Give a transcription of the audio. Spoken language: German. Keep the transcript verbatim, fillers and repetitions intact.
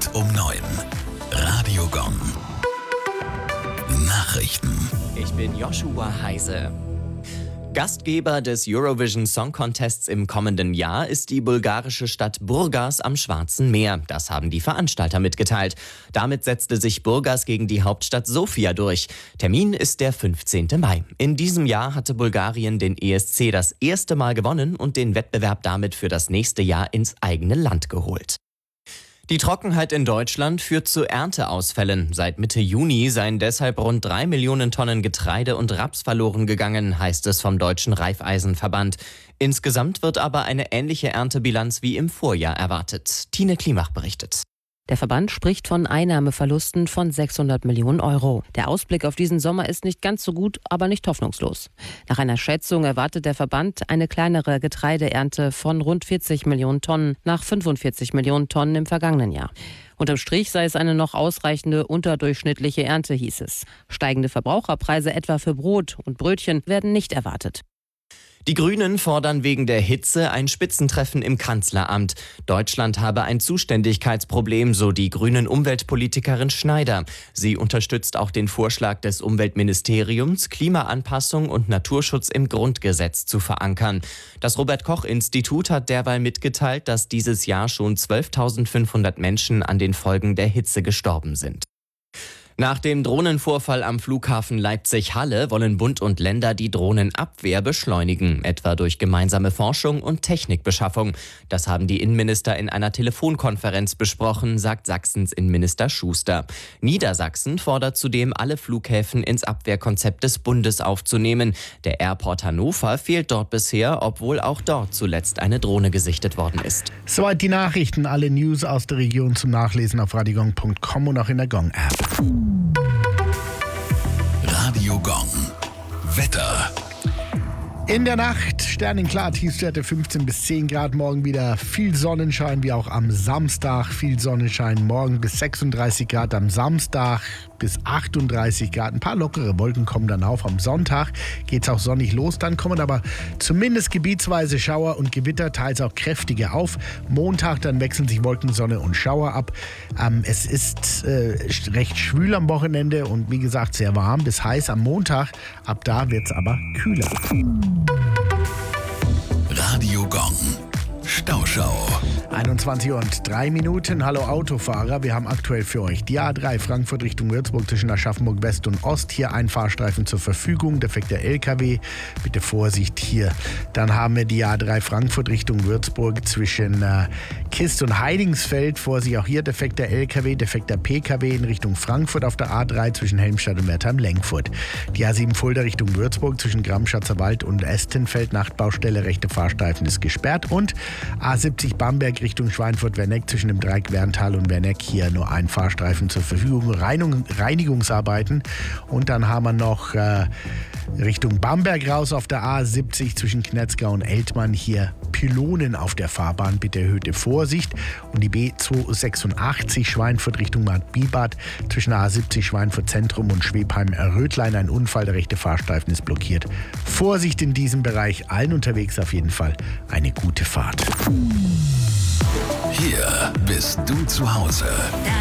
Punkt um neun. Radio Gong. Nachrichten. Ich bin Joshua Heise. Gastgeber des Eurovision Song Contests im kommenden Jahr ist die bulgarische Stadt Burgas am Schwarzen Meer. Das haben die Veranstalter mitgeteilt. Damit setzte sich Burgas gegen die Hauptstadt Sofia durch. Termin ist der fünfzehnten Mai. In diesem Jahr hatte Bulgarien den E S C das erste Mal gewonnen und den Wettbewerb damit für das nächste Jahr ins eigene Land geholt. Die Trockenheit in Deutschland führt zu Ernteausfällen. Seit Mitte Juni seien deshalb rund drei Millionen Tonnen Getreide und Raps verloren gegangen, heißt es vom Deutschen Raiffeisenverband. Insgesamt wird aber eine ähnliche Erntebilanz wie im Vorjahr erwartet. Tine Klimach berichtet. Der Verband spricht von Einnahmeverlusten von sechshundert Millionen Euro. Der Ausblick auf diesen Sommer ist nicht ganz so gut, aber nicht hoffnungslos. Nach einer Schätzung erwartet der Verband eine kleinere Getreideernte von rund vierzig Millionen Tonnen nach fünfundvierzig Millionen Tonnen im vergangenen Jahr. Unterm Strich sei es eine noch ausreichende unterdurchschnittliche Ernte, hieß es. Steigende Verbraucherpreise etwa für Brot und Brötchen werden nicht erwartet. Die Grünen fordern wegen der Hitze ein Spitzentreffen im Kanzleramt. Deutschland habe ein Zuständigkeitsproblem, so die grünen Umweltpolitikerin Schneider. Sie unterstützt auch den Vorschlag des Umweltministeriums, Klimaanpassung und Naturschutz im Grundgesetz zu verankern. Das Robert-Koch-Institut hat derweil mitgeteilt, dass dieses Jahr schon zwölftausendfünfhundert Menschen an den Folgen der Hitze gestorben sind. Nach dem Drohnenvorfall am Flughafen Leipzig-Halle wollen Bund und Länder die Drohnenabwehr beschleunigen, etwa durch gemeinsame Forschung und Technikbeschaffung. Das haben die Innenminister in einer Telefonkonferenz besprochen, sagt Sachsens Innenminister Schuster. Niedersachsen fordert zudem, alle Flughäfen ins Abwehrkonzept des Bundes aufzunehmen. Der Airport Hannover fehlt dort bisher, obwohl auch dort zuletzt eine Drohne gesichtet worden ist. Soweit die Nachrichten, alle News aus der Region zum Nachlesen auf radiogong punkt com und auch in der Gong-App. Radio Gong. Wetter. In der Nacht sternenklar, Tiefstwerte fünfzehn bis zehn Grad, morgen wieder viel Sonnenschein, wie auch am Samstag. Viel Sonnenschein, morgen bis sechsunddreißig Grad, am Samstag bis achtunddreißig Grad. Ein paar lockere Wolken kommen dann auf. Am Sonntag geht es auch sonnig los, dann kommen aber zumindest gebietsweise Schauer und Gewitter, teils auch kräftige auf. Montag dann wechseln sich Wolken, Sonne und Schauer ab. Ähm, es ist äh, recht schwül am Wochenende und wie gesagt sehr warm bis heiß am Montag. Ab da wird es aber kühler. Radio Gong. Stauschau. einundzwanzig Uhr und drei Minuten. Hallo Autofahrer, wir haben aktuell für euch die A drei Frankfurt Richtung Würzburg zwischen Aschaffenburg West und Ost. Hier ein Fahrstreifen zur Verfügung, defekter L K W. Bitte Vorsicht hier. Dann haben wir die A drei Frankfurt Richtung Würzburg zwischen äh, Kist und Heidingsfeld. Vorsicht auch hier, defekter L K W, defekter P K W in Richtung Frankfurt auf der A drei zwischen Helmstadt und Wertheim-Lenkfurt. Die A sieben Fulda Richtung Würzburg zwischen Gramm-Schatzer Wald und Estenfeld. Nachtbaustelle, rechte Fahrstreifen ist gesperrt. Und A siebzig Bamberg Richtung Schweinfurt-Werneck zwischen dem Dreieck Werntal und Werneck. Hier nur ein Fahrstreifen zur Verfügung. Reinigung, Reinigungsarbeiten. Und dann haben wir noch äh, Richtung Bamberg raus auf der A siebzig zwischen Knetzgau und Eltmann. Hier Pylonen auf der Fahrbahn. Bitte erhöhte Vorsicht. Und die B zweihundertsechsundachtzig Schweinfurt Richtung Bad Bibad zwischen A siebzig Schweinfurt Zentrum und Schwebheim-Rötlein. Ein Unfall, der rechte Fahrstreifen ist blockiert. Vorsicht in diesem Bereich. Allen unterwegs auf jeden Fall eine gute Fahrt. Hier bist du zu Hause.